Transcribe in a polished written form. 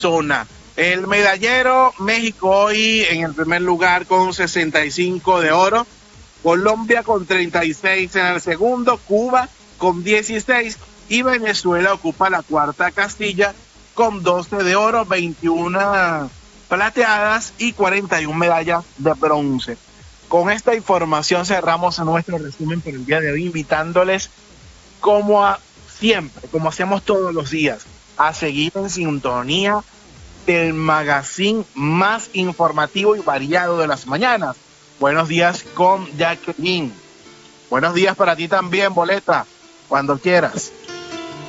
zona. El medallero, México hoy en el primer lugar con 65 de oro, Colombia con 36 en el segundo, Cuba con 16 y Venezuela ocupa la cuarta casilla con 12 de oro, 21 plateadas y 41 medallas de bronce. Con esta información cerramos nuestro resumen por el día de hoy, invitándoles como siempre, como hacemos todos los días, a seguir en sintonía del magazine más informativo y variado de las mañanas. Buenos días con Jacqueline. Buenos días para ti también, Boleta, cuando quieras.